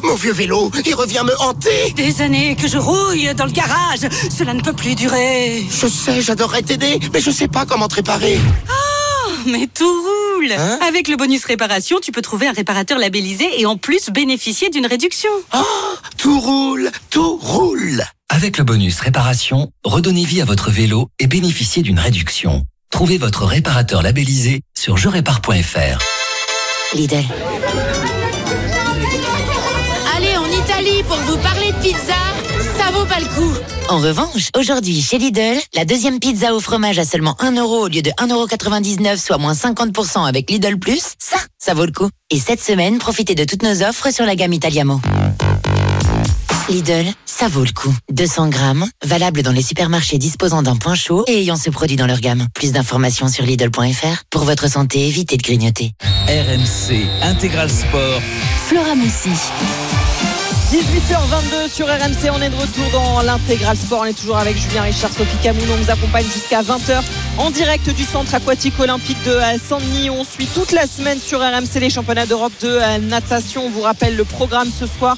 Mon vieux vélo, il revient me hanter. Des années que je rouille dans le garage. Cela ne peut plus durer. Je sais, j'adorerais t'aider, mais je sais pas comment te réparer. Oh, mais tout roule. Avec le bonus réparation, tu peux trouver un réparateur labellisé et en plus bénéficier d'une réduction. Oh, tout roule, tout roule. Avec le bonus réparation, redonnez vie à votre vélo et bénéficiez d'une réduction. Trouvez votre réparateur labellisé sur jerépare.fr. Lidl. Allez, en Italie, pour vous parler de pizza, ça vaut pas le coup. En revanche, aujourd'hui, chez Lidl, la deuxième pizza au fromage à seulement 1 € au lieu de 1,99 €, soit moins 50% avec Lidl+, ça vaut le coup. Et cette semaine, profitez de toutes nos offres sur la gamme Italiamo. Lidl, ça vaut le coup. 200 grammes, valable dans les supermarchés disposant d'un point chaud et ayant ce produit dans leur gamme. Plus d'informations sur Lidl.fr. Pour votre santé, évitez de grignoter. RMC Intégral Sport. Flora Moussi. 18h22 sur RMC, on est de retour dans l'Intégral Sport. On est toujours avec Julien Richard, Sophie Camoun. On nous accompagne jusqu'à 20h en direct du centre aquatique olympique de Saint-Denis. On suit toute la semaine sur RMC les championnats d'Europe de natation. On vous rappelle le programme ce soir.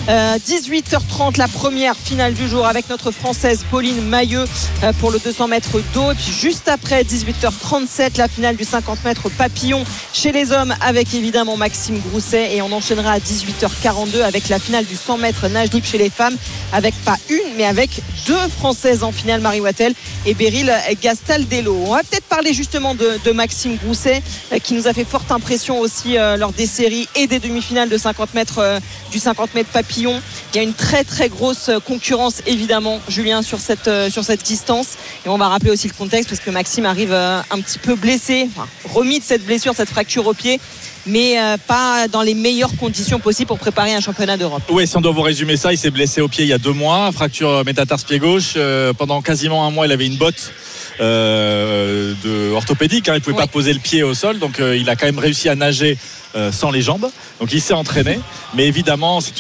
18h30, la première finale du jour avec notre Française Pauline Mailleux pour le 200 mètres d'eau. Et puis juste après, 18h37, la finale du 50 mètres papillon chez les hommes avec évidemment Maxime Grousset. Et on enchaînera à 18h42 avec la finale du 100 mètres nage libre chez les femmes avec pas une, mais avec deux Françaises en finale, Marie Wattel et Beryl Gastaldello. On va peut-être parler justement de Maxime Grousset qui nous a fait forte impression aussi lors des séries et des demi-finales de 50 mètres du 50 mètres papillon. Il y a une très très grosse concurrence évidemment, Julien, sur cette distance, et on va rappeler aussi le contexte parce que Maxime arrive un petit peu blessé, remis de cette blessure, cette fracture au pied, mais pas dans les meilleures conditions possibles pour préparer un championnat d'Europe. Oui, si on doit vous résumer ça, il s'est blessé au pied il y a 2 mois, fracture métatarse pied gauche. Pendant quasiment 1 mois, il avait une botte orthopédique, il ne pouvait pas poser le pied au sol, donc il a quand même réussi à nager sans les jambes, donc il s'est entraîné, mais évidemment c'est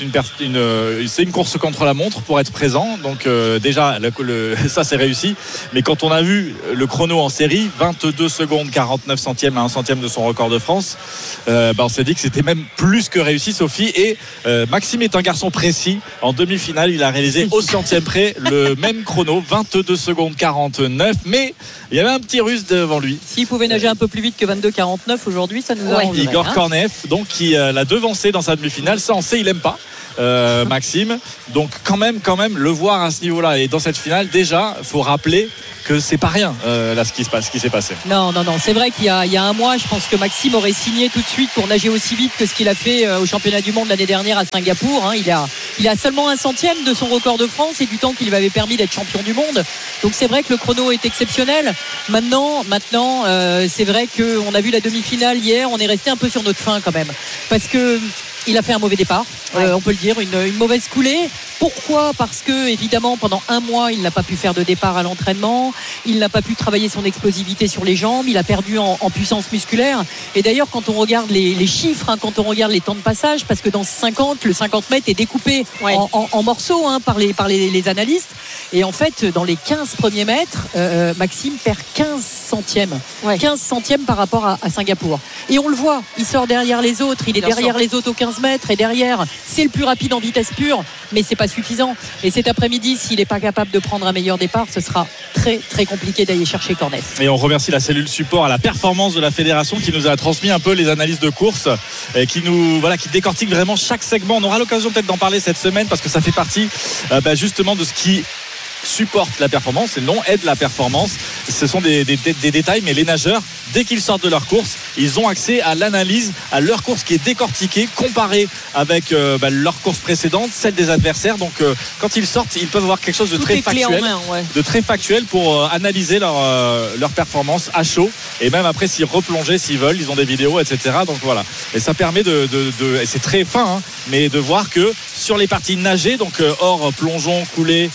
une course contre la montre pour être présent, donc déjà ça c'est réussi, mais quand on a vu le chrono en série, 22 secondes 49 centièmes à 1 centième de son record de France, on s'est dit que c'était même plus que réussi, Sophie. Et Maxime est un garçon précis. En demi-finale, il a réalisé au centième près le même chrono, 22 secondes 49, mais il y avait un petit russe devant lui. S'il pouvait nager un peu plus vite que 22,49 aujourd'hui, ça nous arrangerait. Igor Kornev, donc qui l'a devancé dans sa demi-finale. Ça, on sait, il aime pas Maxime. Donc quand même le voir à ce niveau-là et dans cette finale, déjà, faut rappeler que c'est pas rien là ce qui s'est passé. Non, c'est vrai qu'il y a 1 mois, je pense que Maxime aurait signé tout de suite pour nager aussi vite que ce qu'il a fait au championnat du monde l'année dernière à Singapour. Il a seulement 1 centième de son record de France et du temps qui lui avait permis d'être champion du monde. Donc c'est vrai que le chrono est exceptionnel. Maintenant, c'est vrai qu'on a vu la demi-finale hier, on est resté un peu sur notre faim quand même, parce que il a fait un mauvais départ, on peut le dire, une mauvaise coulée. Pourquoi ? Parce que évidemment pendant 1 mois il n'a pas pu faire de départ à l'entraînement, il n'a pas pu travailler son explosivité sur les jambes, il a perdu en puissance musculaire. Et d'ailleurs quand on regarde les chiffres, quand on regarde les temps de passage, parce que dans le 50 mètres est découpé en morceaux par les analystes, et en fait dans les 15 premiers mètres Maxime perd 15 centièmes 15 centièmes par rapport à Singapour, et on le voit, il sort derrière les autres, il est derrière les autres aux 15 mètres, et derrière c'est le plus rapide en vitesse pure, mais c'est pas suffisant. Et cet après-midi, s'il n'est pas capable de prendre un meilleur départ, ce sera très très compliqué d'aller chercher Cornet. Et on remercie la cellule support à la performance de la fédération qui nous a transmis un peu les analyses de course et qui décortique vraiment chaque segment. On aura l'occasion peut-être d'en parler cette semaine parce que ça fait partie justement de ce qui supporte la performance et non aide la performance. Ce sont des détails, mais les nageurs, dès qu'ils sortent de leur course, ils ont accès à l'analyse, à leur course qui est décortiquée, comparée avec leur course précédente, celle des adversaires. Donc quand ils sortent, ils peuvent avoir quelque chose de très factuel pour analyser leur performance à chaud, et même après s'y replonger s'ils veulent, ils ont des vidéos, etc. Donc voilà, et ça permet et c'est très fin, mais de voir que sur les parties nagées, donc hors plongeon, coulée,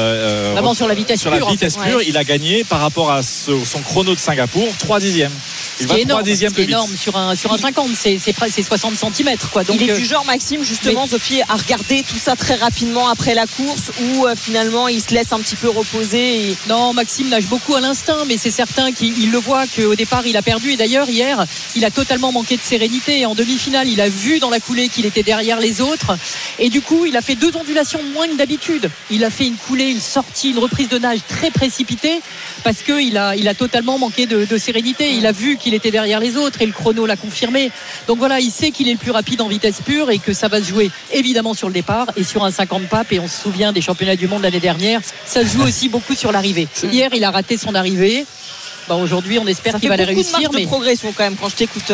vraiment sur la vitesse pure, il a gagné par rapport à son chrono de Singapour 3 dixièmes. Il va 3 dixièmes plus vite. C'est énorme sur un 50, c'est 60 cm quoi. Donc il est du genre, Maxime, justement, Sophie, à regarder tout ça très rapidement après la course, ou finalement il se laisse un petit peu reposer Non, Maxime nage beaucoup à l'instinct, mais c'est certain qu'il le voit qu'au départ il a perdu, et d'ailleurs hier il a totalement manqué de sérénité. En demi-finale il a vu dans la coulée qu'il était derrière les autres, et du coup il a fait 2 ondulations moins que d'habitude. Il a fait une coulée, une sortie, une reprise de nage très précipitée parce qu'il a totalement manqué de sérénité. Il a vu qu'il était derrière les autres et le chrono l'a confirmé. Donc voilà, il sait qu'il est le plus rapide en vitesse pure et que ça va se jouer évidemment sur le départ et sur un 50 papes. Et on se souvient des championnats du monde l'année dernière, ça se joue aussi beaucoup sur l'arrivée. Hier il a raté son arrivée. Aujourd'hui on espère qu'il va la réussir. Ça fait beaucoup de marge de progression quand même quand je t'écoute.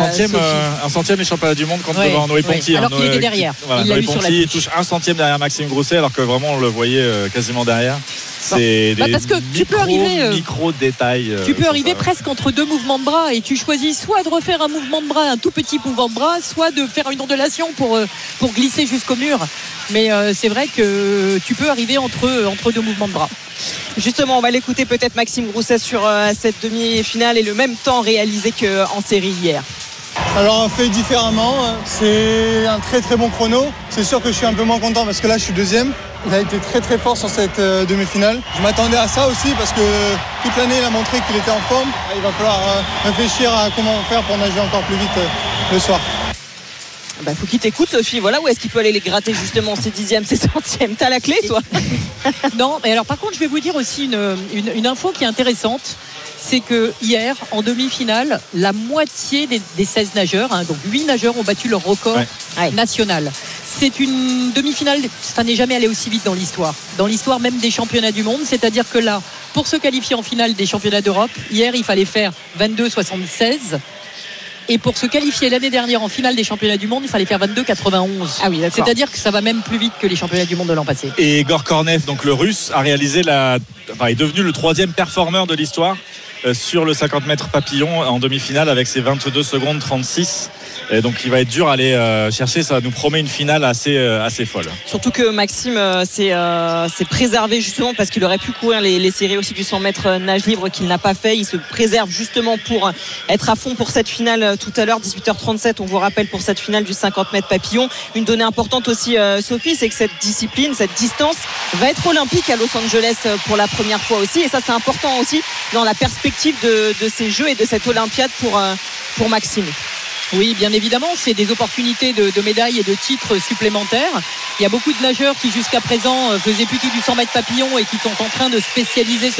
Un centième les championnats du monde contre devant Noé Ponty. Alors qu'il était derrière. Noé Ponty touche 1 centième derrière Maxime Grousset, alors que vraiment on le voyait quasiment derrière. C'est des parce que tu peux arriver micro détails. Tu peux arriver presque entre 2 mouvements de bras et tu choisis soit de refaire un mouvement de bras, un tout petit mouvement de bras, soit de faire une ondulation pour glisser jusqu'au mur. Mais c'est vrai que tu peux arriver entre 2 mouvements de bras. Justement, on va l'écouter peut-être Maxime Grousset sur cette demi-finale et le même temps réalisé qu'en série hier. Alors fait différemment, c'est un très très bon chrono. C'est sûr que je suis un peu moins content parce que là je suis 2e. Il a été très très fort sur cette demi-finale. Je m'attendais à ça aussi parce que toute l'année il a montré qu'il était en forme. Il va falloir réfléchir à comment faire pour nager encore plus vite le soir. Faut qu'il t'écoute, Sophie. Voilà où est-ce qu'il peut aller les gratter justement ces 10e, ces 100e. T'as la clé, toi? Non, mais alors par contre je vais vous dire aussi une info qui est intéressante. C'est que hier, en demi-finale, la moitié des 16 nageurs, donc 8 nageurs ont battu leur record national. C'est une demi-finale, ça n'est jamais allé aussi vite dans l'histoire même des championnats du monde. C'est-à-dire que là, pour se qualifier en finale des championnats d'Europe, hier il fallait faire 22,76. Et pour se qualifier l'année dernière en finale des championnats du monde, il fallait faire 22,91. Ah oui, d'accord. C'est-à-dire que ça va même plus vite que les championnats du monde de l'an passé. Et Igor Kornev, donc le russe, a réalisé est devenu le 3e performeur de l'histoire sur le 50 mètres papillon en demi-finale avec ses 22 secondes 36. Et donc il va être dur à aller chercher. Ça nous promet une finale assez folle. Surtout que Maxime s'est préservé justement parce qu'il aurait pu courir les séries aussi du 100 mètres nage libre qu'il n'a pas fait. Il se préserve justement pour être à fond pour cette finale tout à l'heure, 18h37. On vous rappelle pour cette finale du 50 mètres papillon. Une donnée importante aussi, Sophie, c'est que cette discipline, cette distance va être olympique à Los Angeles pour la première fois aussi. Et ça c'est important aussi dans la perspective de ces Jeux et de cette Olympiade pour Maxime. Oui, bien évidemment, c'est des opportunités de médailles et de titres supplémentaires. Il y a beaucoup de nageurs qui jusqu'à présent faisaient plutôt du 100 mètres papillon et qui sont en train de se spécialiser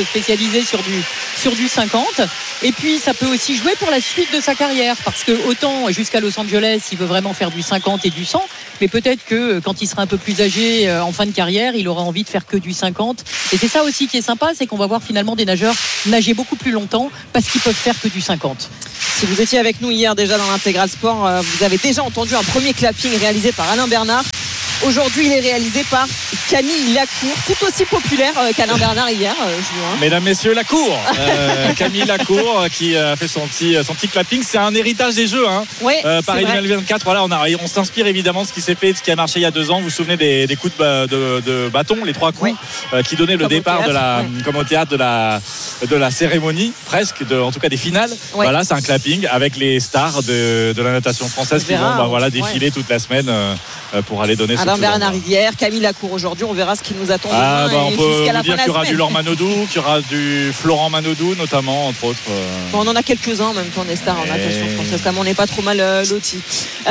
sur du 50. Et puis ça peut aussi jouer pour la suite de sa carrière, parce que autant jusqu'à Los Angeles il veut vraiment faire du 50 et du 100, mais peut-être que quand il sera un peu plus âgé en fin de carrière, il aura envie de faire que du 50. Et c'est ça aussi qui est sympa, c'est qu'on va voir finalement des nageurs nager beaucoup plus longtemps parce qu'ils peuvent faire que du 50. Si vous étiez avec nous hier déjà dans l'Intégral Sport, vous avez déjà entendu un premier clapping réalisé par Alain Bernard. Aujourd'hui, il est réalisé par Camille Lacour, tout aussi populaire qu'Alain Bernard hier, Julien. Mesdames, messieurs, Lacour. Camille Lacour qui a fait son petit clapping. C'est un héritage des Jeux. Paris 2024. Voilà, on s'inspire évidemment de ce qui s'est fait, de ce qui a marché il y a 2 ans. Vous vous souvenez des coups de bâton, les 3 coups qui donnaient le départ comme au théâtre de la cérémonie, presque, en tout cas des finales. Ouais. Voilà, c'est un clapping avec les stars de la natation française qui vont défiler toute la semaine pour aller donner Alain Bernard hier, Camille Lacour aujourd'hui, on verra ce qui nous attend demain. On peut dire qu'il y aura du Laure Manodou, qu'il y aura du Florent Manodou notamment, entre autres. On en a quelques-uns en même temps des stars en natation française, comme on n'est pas trop mal lotis.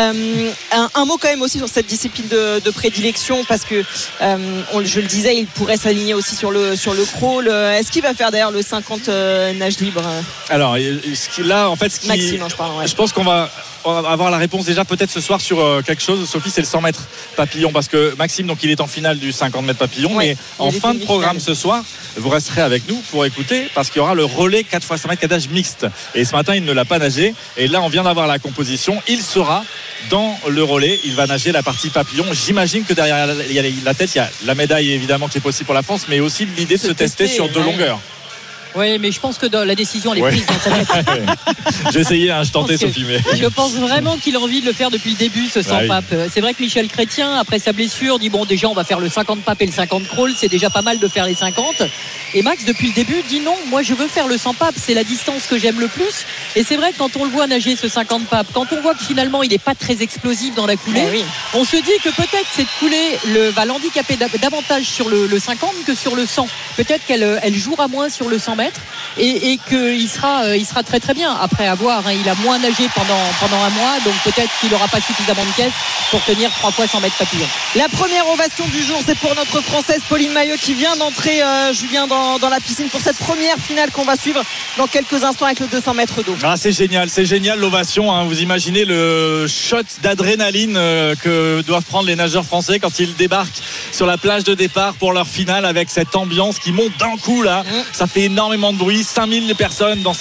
Un mot quand même aussi sur cette discipline de prédilection, parce que je le disais, il pourrait s'aligner aussi sur le crawl. Est-ce qu'il va faire d'ailleurs le 50 nage libre? Alors là en fait Maxime, je pense qu'on va avoir la réponse déjà peut-être ce soir sur quelque chose. Sophie, c'est le 100 mètres papillon, parce que Maxime, donc il est en finale du 50 mètres papillon, mais en fin de programme ce soir, vous resterez avec nous pour écouter, parce qu'il y aura le relais 4x100 mètres cadage mixte, et ce matin il ne l'a pas nagé, et là on vient d'avoir la composition. Il sera dans le relais, il va nager la partie papillon. J'imagine que derrière la tête il y a la médaille évidemment qui est possible pour la France, mais aussi l'idée de se tester sur 2 longueurs. Oui, mais je pense que la décision elle est prise dans sa tête. J'ai essayé, je tentais Sophie. Mais... Je pense vraiment qu'il a envie de le faire depuis le début, ce 100 papes. C'est vrai que Michel Chrétien, après sa blessure, dit bon, déjà on va faire le 50 papes et le 50 crawl, c'est déjà pas mal de faire les 50. Et Max, depuis le début, dit non, moi je veux faire le 100 papes, c'est la distance que j'aime le plus. Et c'est vrai que quand on le voit nager ce 50 papes, quand on voit que finalement il n'est pas très explosif dans la coulée, on se dit que peut-être cette coulée va l'handicaper davantage sur le 50 que sur le 100. Peut-être qu'elle jouera moins sur le 100 mètres et qu'il sera très très bien. Après avoir, il a moins nagé pendant un mois, donc peut-être qu'il n'aura pas suffisamment de caisse pour tenir 3 fois 100 mètres papillon. La première ovation du jour, c'est pour notre Française Pauline Maillot qui vient d'entrer, Julien, dans la piscine pour cette première finale qu'on va suivre dans quelques instants avec le 200 mètres d'eau. C'est génial l'ovation. Vous imaginez le shot d'adrénaline que doivent prendre les nageurs français quand ils débarquent sur la plage de départ pour leur finale avec cette ambiance qui monte d'un coup là. Ça fait énormément de bruit. 5000 personnes dans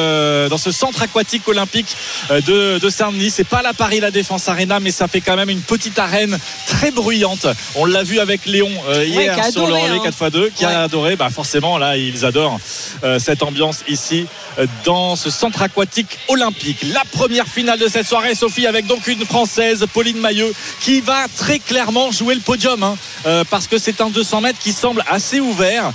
ce centre aquatique olympique de Saint-Denis. C'est pas la Paris La Défense Arena, mais ça fait quand même une petite arène très bruyante. On l'a vu avec Léon hier sur le relais 4x2 qui a adoré. Forcément là ils adorent cette ambiance ici dans ce centre aquatique olympique. La première finale de cette soirée, Sophie, avec donc une Française, Pauline Maillot, qui va très clairement jouer le podium parce que c'est un 200 mètres qui semble assez ouvert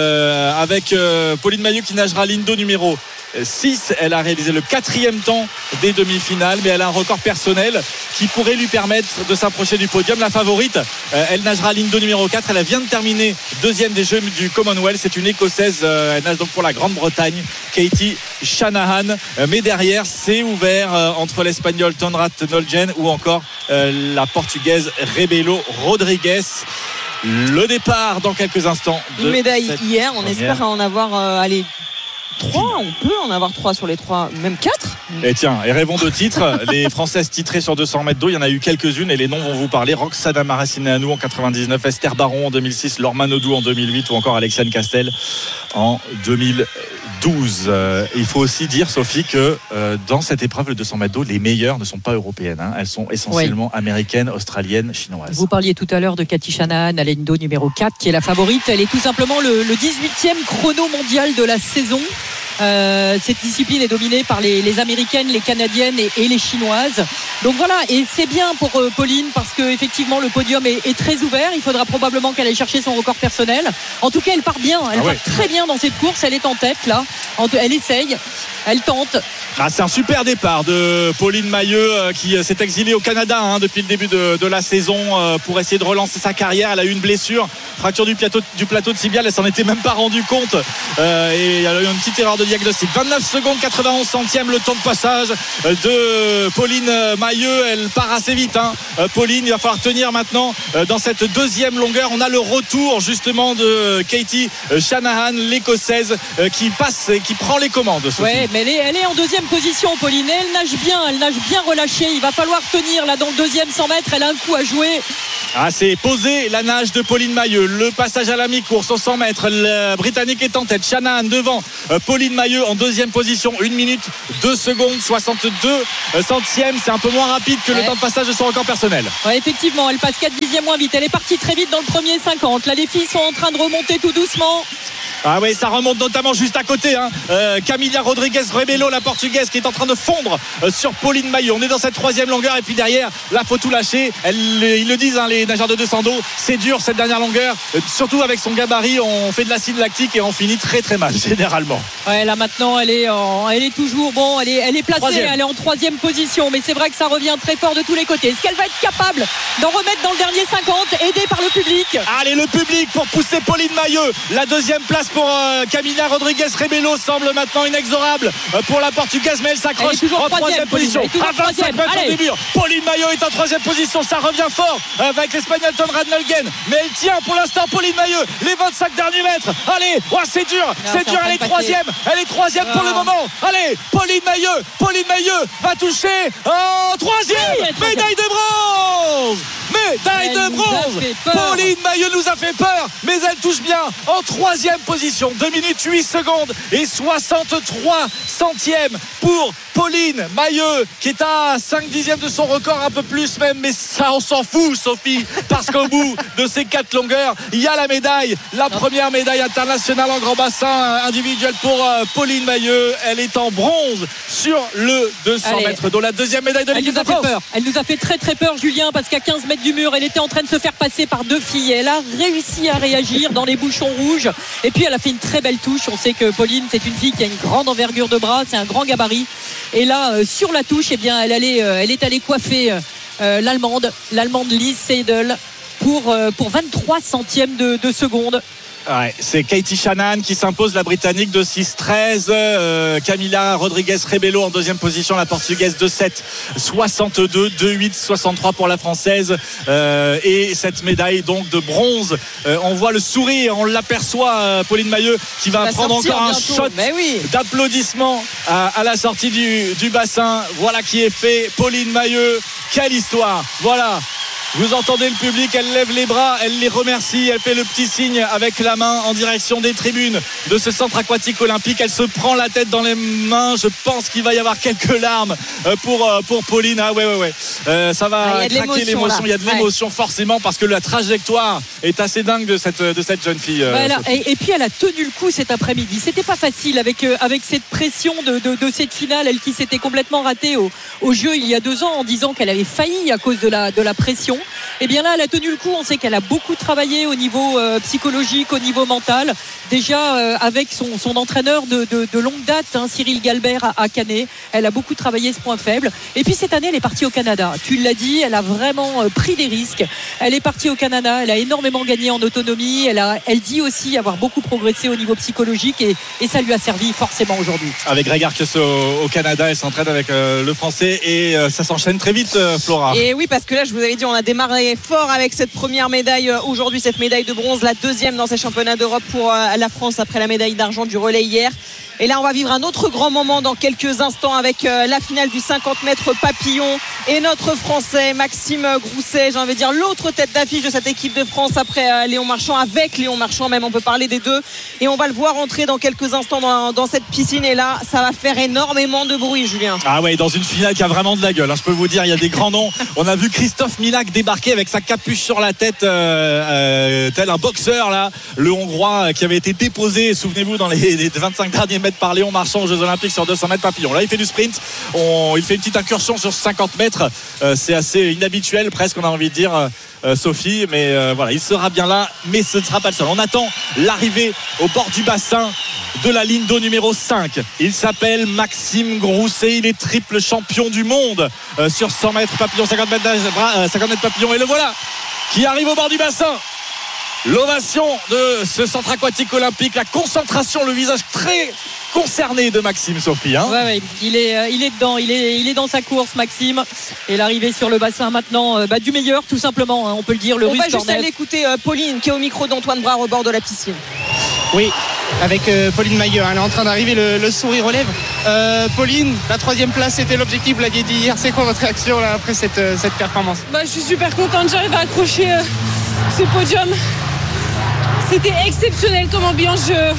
avec Pauline Maillot qui nagera l'indo numéro 6. Elle a réalisé le 4e temps des demi-finales, mais elle a un record personnel qui pourrait lui permettre de s'approcher du podium. La favorite, elle nagera l'indo numéro 4. Elle vient de terminer 2e des Jeux du Commonwealth. C'est une Écossaise. Elle nage donc pour la Grande-Bretagne, Katie Shanahan. Mais derrière, c'est ouvert entre l'Espagnol Tonrat Nolgen ou encore la Portugaise Rebelo Rodrigues. Le départ dans quelques instants. Une médaille hier. On espère en avoir 3, on peut en avoir 3 sur les 3, même 4. Et rêvons de titres. Les Françaises titrées sur 200 mètres d'eau, il y en a eu quelques-unes et les noms vont vous parler. Roxana Maracineanu en 99, Esther Baron en 2006, Laure Manodou en 2008 ou encore Alexiane Castel en 2012. Il faut aussi dire, Sophie, que dans cette épreuve, le 200 mètres d'eau, les meilleures ne sont pas européennes. Elles sont essentiellement américaines, australiennes, chinoises. Vous parliez tout à l'heure de Katie Shanahan à l'indo numéro 4 qui est la favorite. Elle est tout simplement le 18e chrono mondial de la saison. Cette discipline est dominée par les américaines, les canadiennes et les chinoises. Donc voilà, et c'est bien pour Pauline parce que effectivement le podium est très ouvert. Il faudra probablement qu'elle aille chercher son record personnel. En tout cas, elle part bien, elle part très bien dans cette course. Elle est en tête là, elle essaye, elle tente. C'est un super départ de Pauline Maillot qui s'est exilée au Canada depuis le début de la saison pour essayer de relancer sa carrière. Elle a eu une blessure, fracture du plateau de tibial. Elle s'en était même pas rendue compte et elle a eu une petite erreur de diagnostic. 29 secondes 91 centièmes le temps de passage de Pauline Maillot. Elle part assez vite. Pauline, il va falloir tenir maintenant dans cette deuxième longueur. On a le retour justement de Katie Shanahan, l'Écossaise, qui passe et qui prend les commandes. Oui, mais elle est en deuxième position, Pauline. Elle nage bien relâchée. Il va falloir tenir là dans le deuxième 100 mètres. Elle a un coup à jouer. C'est posé la nage de Pauline Maillot. Le passage à la mi-course au 100 mètres. Le Britannique est en tête. Shanahan devant Pauline Maillot en deuxième position. 1 minute 2 secondes 62 centièmes. C'est un peu moins rapide que le temps de passage de son record personnel. Effectivement, elle passe 4 dixièmes moins vite. Elle est partie très vite dans le premier 50. Là, les filles sont en train de remonter tout doucement. Ça remonte notamment juste à côté. Camila Rodrigues Rebelo, la portugaise, qui est en train de fondre sur Pauline Maillot. On est dans cette troisième longueur et puis derrière, là, faut tout lâcher. Ils le disent, les nageurs de 200 d'eau, c'est dur cette dernière longueur. Surtout avec son gabarit, on fait de l'acide lactique et on finit très très mal généralement. Là maintenant, elle est toujours elle est placée, troisième. Elle est en troisième position, mais c'est vrai que ça revient très fort de tous les côtés. Est-ce qu'elle va être capable d'en remettre dans le dernier 50, aidée par le public? Allez, le public pour pousser Pauline Maillot. La deuxième place pour Camila Rodrigues Rebelo semble maintenant inexorable pour la portugaise, mais elle s'accroche en troisième position. À 25 mètres au début, Pauline Maillot est en troisième position. Ça revient fort avec l'Espagnol Tonrat Nolgen, mais elle tient pour l'instant Pauline Maillot les 25 derniers mètres. Allez, c'est dur, elle est troisième pour le moment. Allez, Pauline Maillot va toucher en troisième. Médaille de bronze Pauline Mailleux nous a fait peur, mais elle touche bien en 3e position. 2 minutes 8 secondes et 63 centièmes pour Pauline Mailleux, qui est à 5 dixièmes de son record, un peu plus même, mais ça on s'en fout, Sophie, parce qu'au bout de ces 4 longueurs, il y a la médaille, la première médaille internationale en grand bassin individuel pour Pauline Mailleux. Elle est en bronze sur le 200 mètres, dont la deuxième médaille de l'équipe de France. Elle nous a fait très très peur, Julien, parce qu'à 15 mètres du mur, elle était en train de se faire passer par 2 filles. Elle a réussi à réagir dans les bouchons rouges, et puis elle a fait une très belle touche. On sait que Pauline, c'est une fille qui a une grande envergure de bras, c'est un grand gabarit, et là sur la touche, eh bien, elle est allée coiffer l'allemande Lise Seidel pour 23 centièmes de seconde. Ouais, c'est Katie Shannon qui s'impose, la britannique, de 6-13. Camila Rodriguez Rebelo en deuxième position, la portugaise de 7-62, 2-8-63 pour la française. Et cette médaille donc de bronze, on voit le sourire, on l'aperçoit, Pauline Mailleux qui va prendre encore un shot d'applaudissements à la sortie du bassin. Voilà qui est fait. Pauline Mailleux, quelle histoire. Voilà. Vous entendez le public, elle lève les bras, elle les remercie, elle fait le petit signe avec la main en direction des tribunes de ce centre aquatique olympique. Elle se prend la tête dans les mains. Je pense qu'il va y avoir quelques larmes pour Pauline. Ah ouais. Ça va craquer l'émotion. Il y a de l'émotion forcément, parce que la trajectoire est assez dingue de cette jeune fille. Voilà. Et puis elle a tenu le coup cet après-midi. C'était pas facile avec cette pression de cette finale, elle qui s'était complètement ratée au jeu il y a 2 ans en disant qu'elle avait failli à cause de la pression. Et bien là, elle a tenu le coup. On sait qu'elle a beaucoup travaillé au niveau psychologique, au niveau mental. Déjà avec son entraîneur de longue date, Cyril Galbert à Canet. Elle a beaucoup travaillé ce point faible. Et puis cette année, elle est partie au Canada. Tu l'as dit, elle a vraiment pris des risques. Elle est partie au Canada. Elle a énormément gagné en autonomie. Elle dit aussi avoir beaucoup progressé au niveau psychologique, et ça lui a servi forcément aujourd'hui. Avec Greg Arques au Canada, elle s'entraîne avec le Français, et ça s'enchaîne très vite, Flora. Et oui, parce que là, je vous avais dit, on a démarré fort avec cette première médaille aujourd'hui, cette médaille de bronze, la deuxième dans ces championnats d'Europe pour la France après la médaille d'argent du relais hier. Et là, on va vivre un autre grand moment dans quelques instants avec la finale du 50 mètres papillon et notre Français Maxime Grousset, j'ai envie de dire l'autre tête d'affiche de cette équipe de France après Léon Marchand, avec Léon Marchand même, on peut parler des deux, et on va le voir entrer dans quelques instants dans cette piscine, et là ça va faire énormément de bruit, Julien. Ah ouais, dans une finale qui a vraiment de la gueule, je peux vous dire, il y a des grands noms. On a vu Christophe Milak débarquer avec sa capuche sur la tête, tel un boxeur là, le Hongrois qui avait été déposé, souvenez-vous, dans les 25 derniers mètres par Léon Marchand aux Jeux Olympiques sur 200 mètres papillon. Là il fait du sprint, il fait une petite incursion sur 50 mètres, c'est assez inhabituel presque, on a envie de dire, Sophie, mais voilà, il sera bien là, mais ce ne sera pas le seul. On attend l'arrivée au bord du bassin de la ligne d'eau numéro 5. Il s'appelle Maxime Grousset, il est triple champion du monde sur 100 mètres papillon, 50 mètres papillon, et le voilà qui arrive au bord du bassin. L'ovation de ce centre aquatique olympique, la concentration, le visage très concerné de Maxime, Sophie. Ouais, il est dedans, il est dans sa course, Maxime. Et l'arrivée sur le bassin maintenant du meilleur, tout simplement, on peut le dire, le Russe. On va juste aller écouter Pauline qui est au micro d'Antoine Brard au bord de la piscine. Oui, avec Pauline Mailleux, elle est en train d'arriver, le sourire aux lèvres. Pauline, la 3e place, c'était l'objectif, vous l'aviez dit hier. C'est quoi votre réaction là, après cette performance? Je suis super contente, j'arrive à accrocher ce podium. C'était exceptionnel comme ambiance,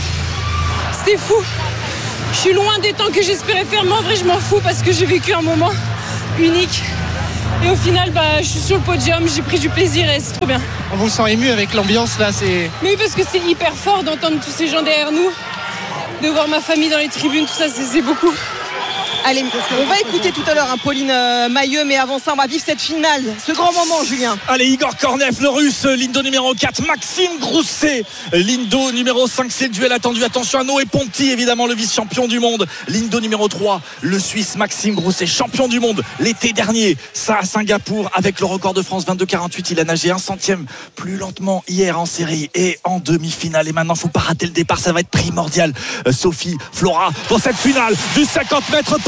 c'était fou. Je suis loin des temps que j'espérais faire, mais en vrai je m'en fous parce que j'ai vécu un moment unique. Et au final, je suis sur le podium, j'ai pris du plaisir et c'est trop bien. On vous sent ému avec l'ambiance là, c'est... Mais oui, parce que c'est hyper fort d'entendre tous ces gens derrière nous, de voir ma famille dans les tribunes, tout ça, c'est beaucoup. Allez, on va écouter tout à l'heure Pauline Mailleux, mais avant ça on va vivre cette finale, ce grand moment, Julien. Allez, Igor Kornev, le Russe, ligne d'eau numéro 4, Maxime Grousset, ligne d'eau numéro 5, c'est le duel attendu. Attention à Noé Ponty, évidemment le vice-champion du monde. Ligne d'eau numéro 3, le Suisse Maxime Grousset, champion du monde l'été dernier, ça à Singapour, avec le record de France 22,48. Il a nagé 1 centième plus lentement hier en série et en demi-finale. Et maintenant, il ne faut pas rater le départ, ça va être primordial. Sophie, Flora, pour cette finale du 50 mètres papillon.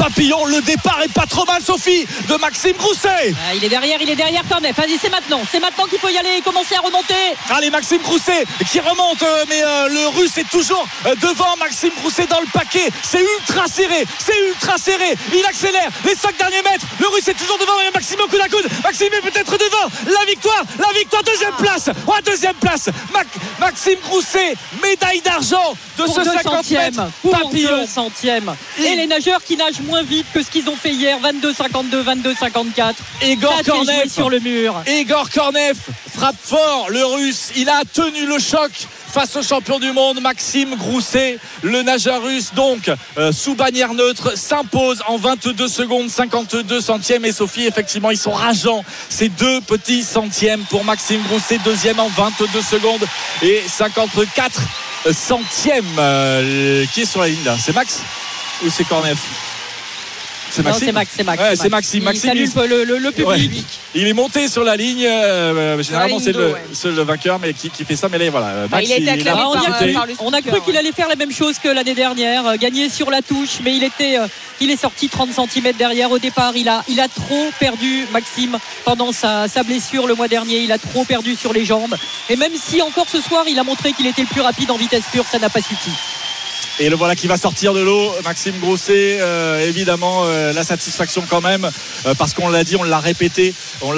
papillon. Le départ est pas trop mal, Sophie, de Maxime Grousset. Il est derrière Cornef. Vas-y, c'est maintenant qu'il faut y aller et commencer à remonter. Allez, Maxime Grousset qui remonte, mais le Russe est toujours devant. Maxime Grousset dans le paquet, c'est ultra serré. Il accélère les 5 derniers mètres. Le Russe est toujours devant, et Maxime au coude à coude. Maxime est peut-être devant. La victoire, deuxième place. Maxime Grousset, médaille d'argent de pour ce 50 mètres papillon. 200e. Et les nageurs qui nagent moins vite que ce qu'ils ont fait hier, 22,52, 22,54. Igor Kornev sur le mur. Igor Kornev frappe fort, le Russe. Il a tenu le choc face au champion du monde Maxime Grousset. Le nageur russe, donc sous bannière neutre, s'impose en 22 secondes 52 centièmes. Et Sophie, effectivement, ils sont rageants, ces 2 petits centièmes pour Maxime Grousset, deuxième en 22 secondes et 54 centièmes. Qui est sur la ligne là? C'est Max ou c'est Kornev? C'est Maxime. Non, c'est Max. Ouais, c'est Maxime. Maxime, il salue le public. Ouais. Il est monté sur la ligne. Généralement, c'est le vainqueur, mais qui fait ça. Mais là, voilà. Max, il a été acclamé on a cru qu'il allait faire la même chose que l'année dernière, gagner sur la touche, mais il est sorti 30 cm derrière au départ. Il a trop perdu, Maxime, pendant sa blessure le mois dernier. Il a trop perdu sur les jambes. Et même si encore ce soir, il a montré qu'il était le plus rapide en vitesse pure, ça n'a pas suffi. Et le voilà qui va sortir de l'eau, Maxime Grousset. Évidemment, la satisfaction quand même, parce qu'on l'a dit, on l'a répété.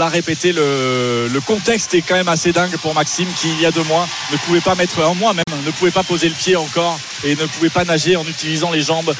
Le contexte est quand même assez dingue pour Maxime, qui il y a 2 mois ne pouvait pas ne pouvait pas poser le pied encore et ne pouvait pas nager en utilisant les jambes.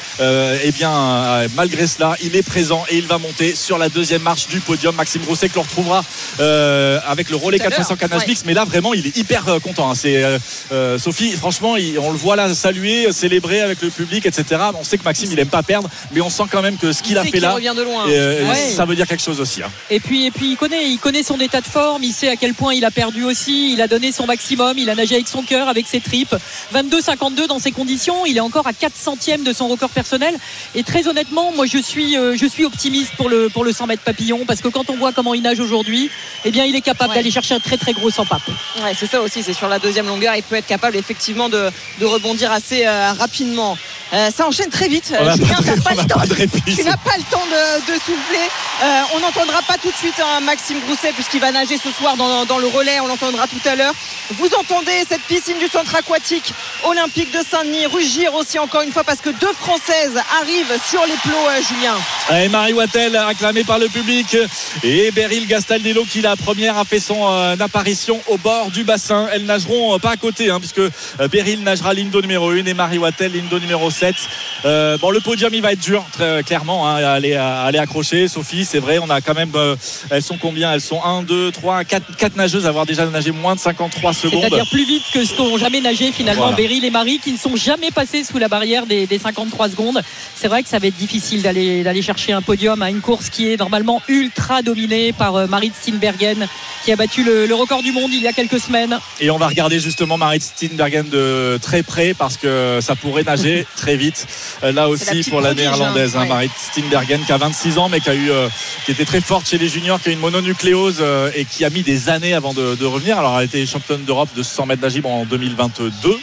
Malgré cela, il est présent et il va monter sur la deuxième marche du podium. Maxime Grousset que l'on retrouvera avec le relais 400 canage mix, mais là vraiment il est hyper content. C'est Sophie, franchement, on le voit là saluer, célébrer avec le public, etc. On sait que Maxime il aime pas perdre, mais on sent quand même que ce qu'il a fait là, revient de loin. Ça veut dire quelque chose aussi. Et puis il connaît son état de forme, il sait à quel point il a perdu aussi. Il a donné son maximum, il a nagé avec son cœur, avec ses tripes. 22,52 dans ces conditions, il est encore à 4 centièmes de son record personnel. Et très honnêtement, moi je suis optimiste pour le 100 mètres papillon, parce que quand on voit comment il nage aujourd'hui, eh bien il est capable d'aller chercher un très très gros 100 papes. Ouais, c'est ça aussi, c'est sur la deuxième longueur, il peut être capable effectivement de rebondir assez rapidement. Ça enchaîne très vite. Julien, tu n'as pas le temps de souffler. On n'entendra pas tout de suite Maxime Grousset, puisqu'il va nager ce soir dans le relais. On l'entendra tout à l'heure. Vous entendez cette piscine du centre aquatique olympique de Saint-Denis rugir aussi encore une fois, parce que 2 Françaises arrivent sur les plots, Julien. Et Marie Wattel, acclamée par le public, et Beryl Gastaldello qui la première a fait son apparition au bord du bassin. Elles nageront pas à côté, puisque Beryl nagera ligne d'eau numéro 1 et Marie Wattel ligne d'eau numéro 7. Le podium il va être dur, très clairement, à aller accrocher. Sophie, c'est vrai, on a quand même elles sont combien? Elles sont 1, 2, 3, 4 nageuses à avoir déjà nagé moins de 53 secondes. C'est-à-dire plus vite que ce qu'ont jamais nagé finalement, voilà. Beryl et Marie, qui ne sont jamais passées sous la barrière des 53 secondes. C'est vrai que ça va être difficile d'aller chercher un podium à une course qui est normalement ultra dominée par Marit Steenbergen, qui a battu le record du monde il y a quelques semaines. Et on va regarder justement Marit Steenbergen de très près, parce que ça pourrait nager très vite là aussi pour la néerlandaise, Marit Steenbergen, qui a 26 ans mais qui était très forte chez les juniors, qui a une mononucléose et qui a mis des années avant de revenir. Alors elle était championne d'Europe de 100 mètres nage libre en 2022,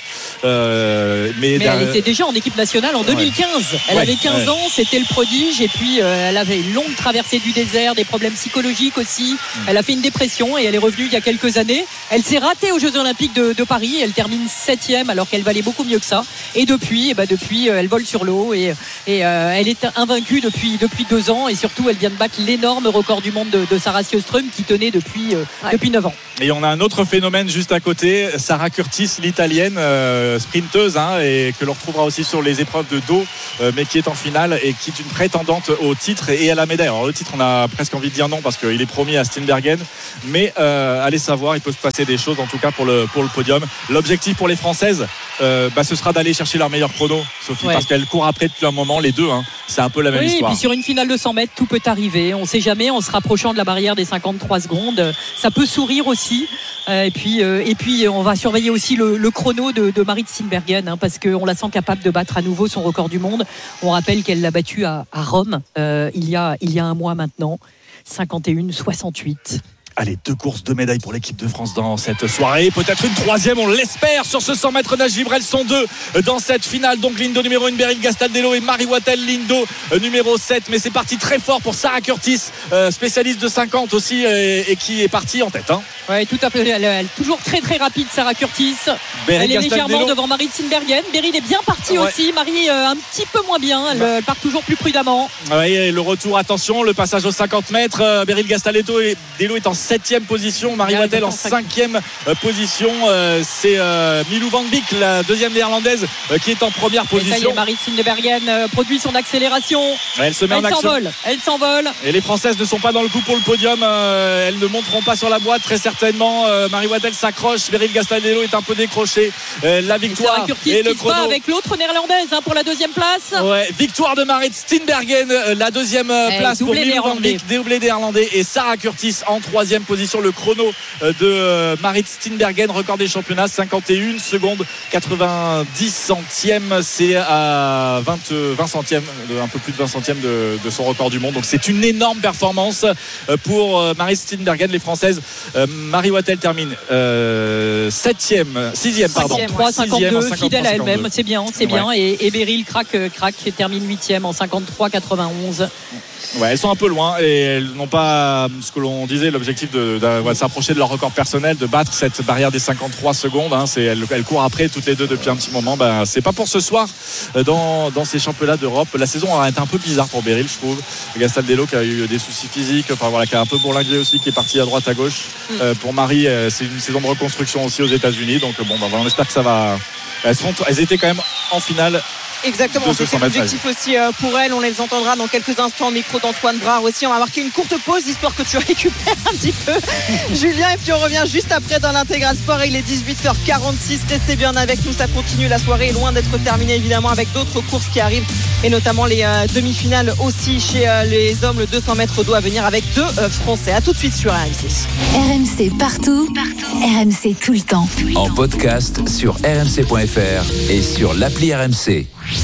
mais elle était déjà en équipe nationale en 2015. Elle avait 15 ans, c'était le prodige, et puis elle avait une longue traversée du désert, des problèmes psychologiques aussi. Elle a fait une dépression et elle est revenue il y a quelques années. Elle s'est ratée aux Jeux Olympiques de Paris, elle termine 7e alors qu'elle valait beaucoup mieux que ça, et depuis elle vole sur l'eau, et elle est invaincue depuis 2 ans, et surtout elle vient de battre l'énorme record du monde de Sarah Sjöström, qui tenait depuis 9 ans. Et on a un autre phénomène juste à côté, Sarah Curtis, l'italienne sprinteuse, et que l'on retrouvera aussi sur les épreuves de dos, mais qui est en finale et qui est une prétendante au titre et à la médaille. Alors le titre, on a presque envie de dire non, parce qu'il est promis à Steenbergen, mais allez savoir, il peut se passer des choses en tout cas pour le podium. L'objectif pour les Françaises, ce sera d'aller chercher leur meilleur chrono, Sophie, parce qu'elles courent après depuis un moment, les deux, c'est un peu la même histoire. Et puis sur une finale de 100 mètres, tout peut arriver, on ne sait jamais, en se rapprochant de la barrière des 53 secondes, ça peut sourire aussi. Et puis on va surveiller aussi le chrono de Marit Steenbergen, parce qu'on la sent capable de battre à nouveau son record du monde. On rappelle qu'elle l'a battu à Rome il y a un mois maintenant, 51-68. Allez, 2 courses, 2 médailles pour l'équipe de France dans cette soirée. Peut-être une 3e, on l'espère, sur ce 100 mètres nage libre. Elles sont 2 dans cette finale. Donc Lindo numéro 1, Beryl Gastaldello et Marie Wattel Lindo numéro 7. Mais c'est parti très fort pour Sarah Curtis, spécialiste de 50 aussi, et qui est partie en tête. Oui, tout à fait. Elle est toujours très très rapide, Sarah Curtis. Elle est légèrement devant Marit Steenbergen. Beryl est bien partie aussi. Marie un petit peu moins bien. Elle part toujours plus prudemment. Oui, et le retour, attention, le passage aux 50 mètres. Beryl Gastaldello est en 7e position, Marie Wattel en 5e position. C'est Milou van Beek, la deuxième néerlandaise, qui est en première position. Marie Steenbergen produit son accélération. Elle se met en action. Elle s'envole. Et les Françaises ne sont pas dans le coup pour le podium. Elles ne monteront pas sur la boîte très certainement. Marie Wattel s'accroche. Beryl Gastaldello est un peu décroché. La victoire et le chrono avec l'autre néerlandaise pour la 2e place. Ouais, victoire de Marit Steenbergen, la 2e place pour Milou van Beek, doublé néerlandais, et Sarah Curtis en 3e position. Le chrono de Marit Steenbergen, record des championnats, 51 secondes 90 centièmes. C'est à 20 centièmes, un peu plus de 20 centièmes de son record du monde. Donc c'est une énorme performance pour Marit Steenbergen. Les Françaises, Marie Wattel termine 6e, pardon. 3,52, fidèle à elle-même, c'est bien. Et Beryl craque et termine 8e en 53,91. Ouais, elles sont un peu loin et elles n'ont pas ce que l'on disait, l'objectif de s'approcher de leur record personnel, de battre cette barrière des 53 secondes. Elles courent après toutes les deux depuis un petit moment. C'est pas pour ce soir dans ces championnats d'Europe. La saison a été un peu bizarre pour Beryl, je trouve. Gastaldello qui a eu des soucis physiques, qui a un peu bourlingué aussi, qui est parti à droite à gauche. Pour Marie, c'est une saison de reconstruction aussi aux États-Unis. Donc on espère que ça va. Elles étaient quand même en finale. Exactement, c'est l'objectif aussi pour elles. On les entendra dans quelques instants au micro d'Antoine Brard aussi. On va marquer une courte pause histoire que tu récupères un petit peu Julien, et puis on revient juste après dans l'intégral sport. Il est 18h46, restez bien avec nous, ça continue, la soirée est loin d'être terminée évidemment, avec d'autres courses qui arrivent et notamment les demi-finales aussi chez les hommes, le 200 mètres d'eau à venir avec 2 Français. A tout de suite sur RMC. RMC partout, RMC tout le temps. En podcast sur rmc.fr et sur l'appli RMC.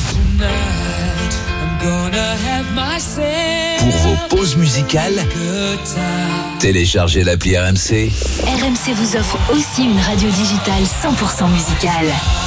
Pour vos pauses musicales, téléchargez l'appli RMC. RMC vous offre aussi une radio digitale 100% musicale.